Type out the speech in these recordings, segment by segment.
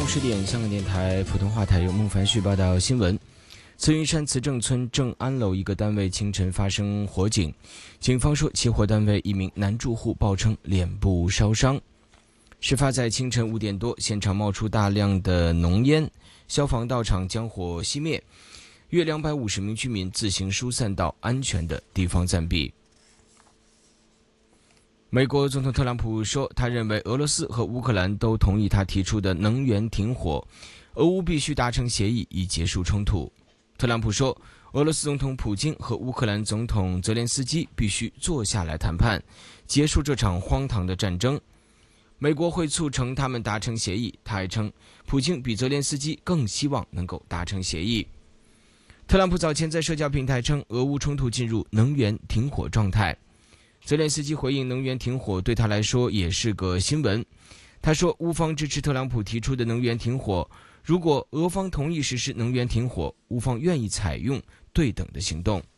10点，香港电台普通话台由孟凡旭报道新闻。慈云山慈正村正安楼一个单位清晨发生火警，警方说起火单位一名男住户报称脸部烧伤。事发在清晨5点多，现场冒出大量的浓烟，消防到场将火熄灭，约250名居民自行疏散到安全的地方暂避。美国总统特朗普说，他认为俄罗斯和乌克兰都同意他提出的能源停火，俄乌必须达成协议以结束冲突。特朗普说，俄罗斯总统普京和乌克兰总统泽连斯基必须坐下来谈判，结束这场荒唐的战争。美国会促成他们达成协议，他还称，普京比泽连斯基更希望能够达成协议。特朗普早前在社交平台称，俄乌冲突进入能源停火状态。泽连斯基回应能源停火对他来说也是个新闻。他说，乌方支持特朗普提出的能源停火，如果俄方同意实施能源停火，乌方愿意采用对等的行动。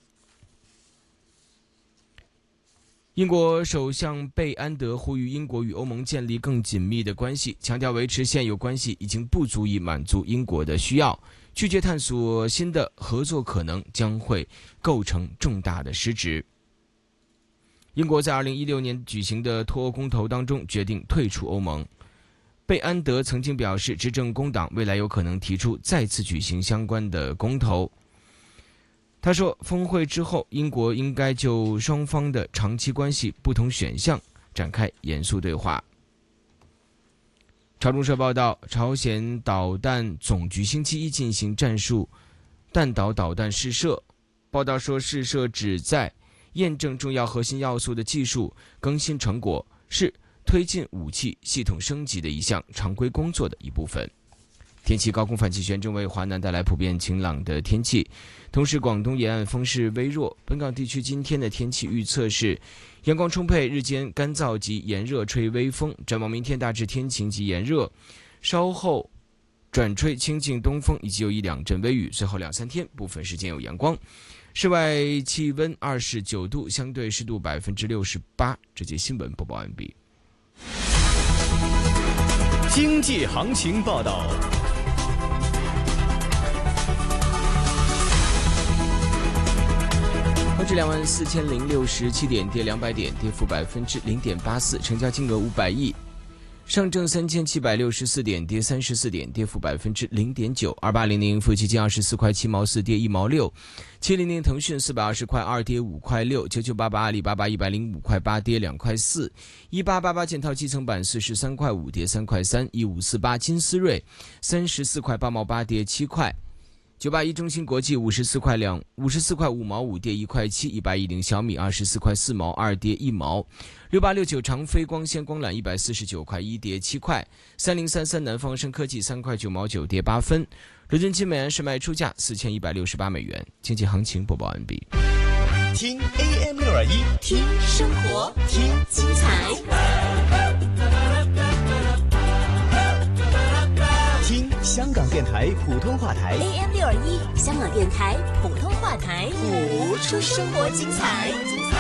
英国首相贝安德呼吁英国与欧盟建立更紧密的关系，强调维持现有关系已经不足以满足英国的需要，拒绝探索新的合作可能将会构成重大的失职。英国在2016年举行的脱欧公投当中决定退出欧盟。贝安德曾经表示，执政工党未来有可能提出再次举行相关的公投。他说，峰会之后，英国应该就双方的长期关系不同选项展开严肃对话。朝中社报道，朝鲜导弹总局星期一进行战术弹道导弹试射。报道说，试射旨在验证重要核心要素的技术更新成果，是推进武器系统升级的一项常规工作的一部分。天气，高空反气旋正为华南带来普遍晴朗的天气，同时广东沿岸风势微弱。本港地区今天的天气预测是阳光充沛，日间干燥及炎热，吹微风。展望明天大致天晴及炎热，稍后转吹清劲东风，以及有1-2阵微雨，随后2-3天部分时间有阳光。室外气温29度，相对湿度68%。这节新闻播报完毕。 经济行情报道。 恒指24067点，跌200点，跌幅0.84%，成交金额500亿。上证3764点，跌34点，跌幅0.9%。2800富基金24块7毛4，跌1毛6。700腾讯420块2，跌5块6。9988阿里巴巴105块8，跌2块4。1888建涛基层板43块5，跌3块3。1548金思瑞34块8毛8，跌7块。981中芯国际54块5毛5，跌1块7。1810小米24块4毛2，跌1毛。6869长飞光纤光缆149块1，跌7块。3033南方生科技3块9毛9，跌8分。伦敦金每安士卖出价4168美元。经济行情播报完毕。 听 AM621， 听生活，听精彩， 听香港电台普通话台 AM621，香港电台普通话台，谱出生活精彩。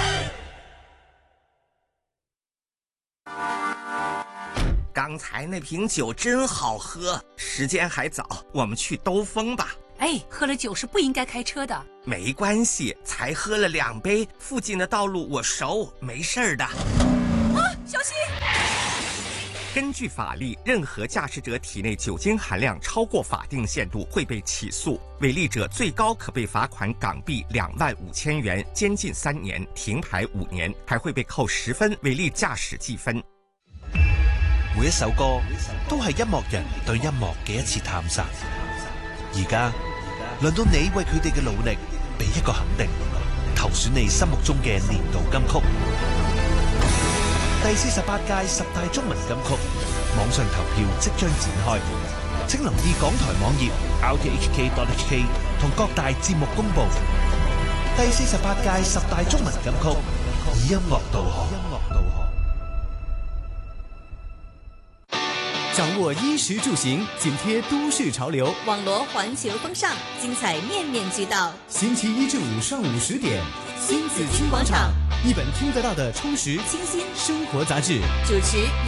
刚才那瓶酒真好喝，时间还早，我们去兜风吧。 哎，喝了酒是不应该开车的。 没关系，才喝了2杯，附近的道路我熟，没事的。 小心！ 根据法律，任何驾驶者体内酒精含量超过法定限度会被起诉，违例者最高可被罚款港币25000元，监禁3年，停牌5年，还会被扣10分违例駕駛記分。 每一首歌都係音樂人對音樂嘅一次探索。而家輪到你為佢哋嘅努力俾一個肯定，投選你心目中嘅年度金曲。第48屆10大中文金曲網上投票即將展開，請留意港台網頁 rthk.hk 同各大節目公佈。第48屆10大中文金曲以音樂導航。 掌握衣食住行，紧贴都市潮流， 网罗环球风尚，精彩面面俱到。 星期1至5上午10点， 新紫金广场， 一本听得到的充实清新生活杂志。 主持